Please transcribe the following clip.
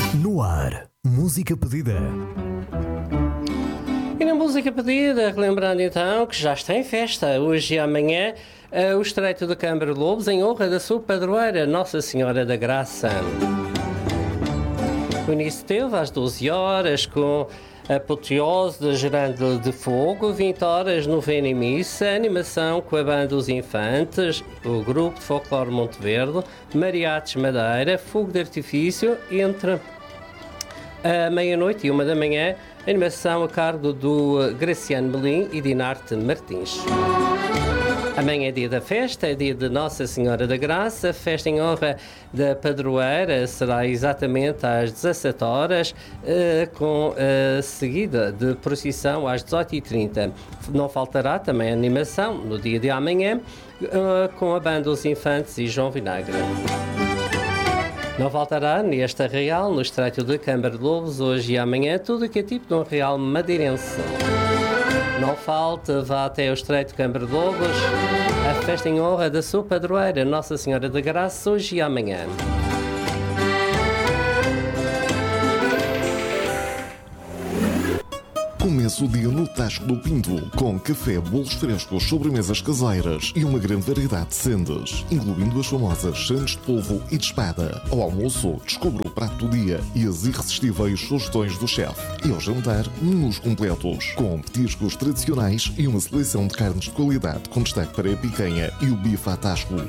No ar, música pedida. E na música pedida, relembrando então que já está em festa, hoje e amanhã, o Estreito de Câmara de Lobos, em honra da sua padroeira, Nossa Senhora da Graça. O início teve às 12 horas, com a apoteose da Gerando de Fogo, 20 horas novena e missa, animação com a banda Os Infantes, o grupo de folclore Monte Verde, Mariates Madeira, fogo de artifício, entre à meia-noite e 1 da manhã, animação a cargo do Graciano Melim e Dinarte Martins. Amanhã é dia da festa, é dia de Nossa Senhora da Graça, festa em honra da padroeira, será exatamente às 17 horas, com a seguida de procissão às 18h30. Não faltará também a animação no dia de amanhã, com a banda Os Infantes e João Vinagre. Não faltará neste arraial, no Estreito de Câmara de Lobos, hoje e amanhã, tudo o que é tipo de um arraial madeirense. Não falte, vá até o Estreito de Câmara de Lobos, a festa em honra da sua padroeira, Nossa Senhora da Graça, hoje e amanhã. Comece o dia no Tasco do Pinto, com café, bolos frescos, sobremesas caseiras e uma grande variedade de sendas, incluindo as famosas sandes de polvo e de espada. Ao almoço, descubra o prato do dia e as irresistíveis sugestões do chefe. E ao jantar, menus completos, com petiscos tradicionais e uma seleção de carnes de qualidade, com destaque para a picanha e o bife a tasco.